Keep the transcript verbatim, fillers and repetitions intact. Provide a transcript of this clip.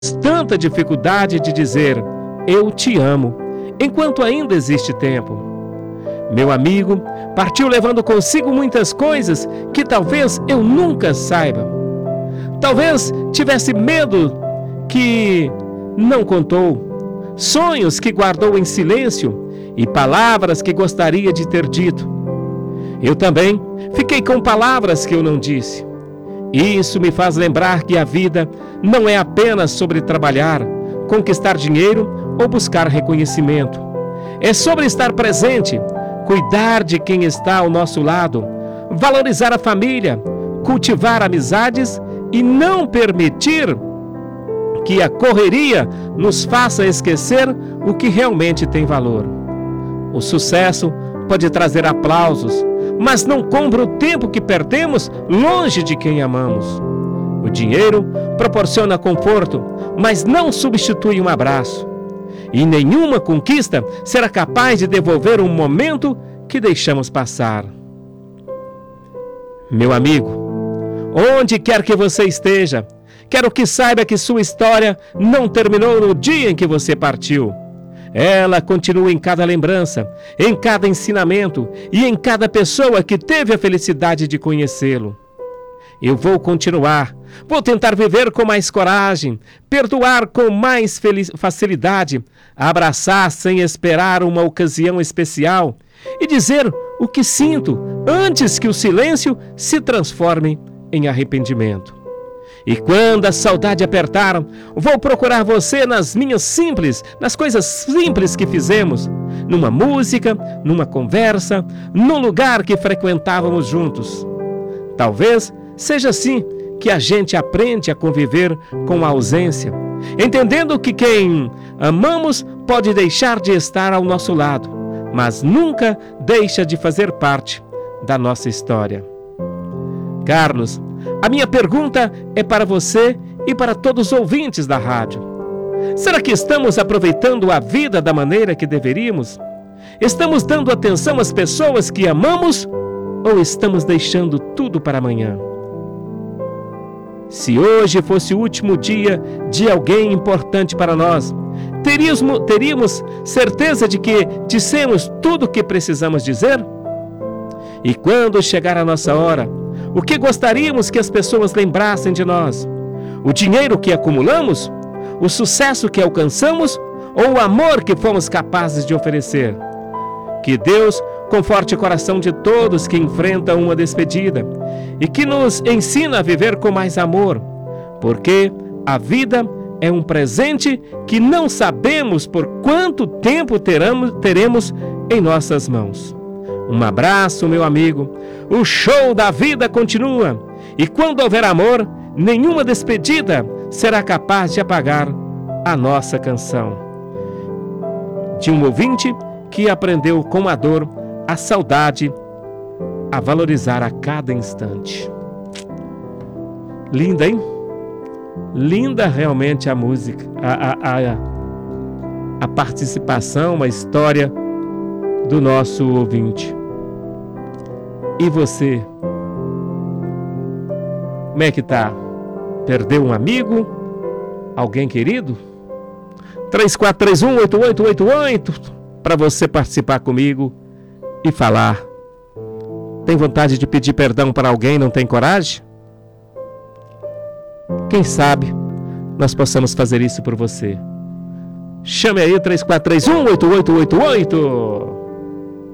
tanta dificuldade de dizer eu te amo, enquanto ainda existe tempo. Meu amigo partiu levando consigo muitas coisas que talvez eu nunca saiba. Talvez tivesse medo que não contou, sonhos que guardou em silêncio e palavras que gostaria de ter dito. Eu também fiquei com palavras que eu não disse. Isso me faz lembrar que a vida não é apenas sobre trabalhar, conquistar dinheiro ou buscar reconhecimento. É sobre estar presente, cuidar de quem está ao nosso lado, valorizar a família, cultivar amizades e não permitir que a correria nos faça esquecer o que realmente tem valor. O sucesso pode trazer aplausos, mas não compra o tempo que perdemos longe de quem amamos. O dinheiro proporciona conforto, mas não substitui um abraço. E nenhuma conquista será capaz de devolver um momento que deixamos passar. Meu amigo, onde quer que você esteja, quero que saiba que sua história não terminou no dia em que você partiu. Ela continua em cada lembrança, em cada ensinamento e em cada pessoa que teve a felicidade de conhecê-lo. Eu vou continuar, vou tentar viver com mais coragem, perdoar com mais facilidade, abraçar sem esperar uma ocasião especial e dizer o que sinto antes que o silêncio se transforme em arrependimento. E quando a saudade apertar, vou procurar você nas minhas simples, nas coisas simples que fizemos, numa música, numa conversa, num lugar que frequentávamos juntos. Talvez seja assim que a gente aprende a conviver com a ausência, entendendo que quem amamos pode deixar de estar ao nosso lado, mas nunca deixa de fazer parte da nossa história. Carlos, a minha pergunta é para você e para todos os ouvintes da rádio. Será que estamos aproveitando a vida da maneira que deveríamos? Estamos dando atenção às pessoas que amamos ou estamos deixando tudo para amanhã? Se hoje fosse o último dia de alguém importante para nós, teríamos, teríamos certeza de que dissemos tudo o que precisamos dizer? E quando chegar a nossa hora, o que gostaríamos que as pessoas lembrassem de nós? O dinheiro que acumulamos? O sucesso que alcançamos? Ou o amor que fomos capazes de oferecer? Que Deus conforte o coração de todos que enfrentam uma despedida e que nos ensina a viver com mais amor, porque a vida é um presente que não sabemos por quanto tempo teremos, teremos em nossas mãos. Um abraço, meu amigo. O show da vida continua. E quando houver amor, nenhuma despedida será capaz de apagar a nossa canção. De um ouvinte que aprendeu com a dor, a saudade, a valorizar a cada instante. Linda, hein? Linda realmente a música, a, a, a, a participação, a história do nosso ouvinte. E você? Como é que tá? Perdeu um amigo? Alguém querido? três quatro três um, oito oito oito oito para você participar comigo e falar. Tem vontade de pedir perdão para alguém, não tem coragem? Quem sabe nós possamos fazer isso por você. Chame aí três quatro três um, oito oito oito oito.